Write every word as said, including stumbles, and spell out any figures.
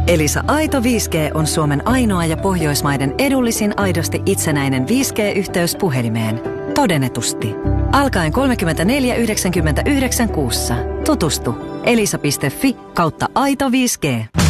Elisa Aito viisi G on Suomen ainoa ja Pohjoismaiden edullisin aidosti itsenäinen viisi G-yhteys puhelimeen. Todennetusti. Alkaen kolmekymmentäneljä yhdeksänkymmentäyhdeksän kuussa. Tutustu elisa piste fi kautta aito viisi G.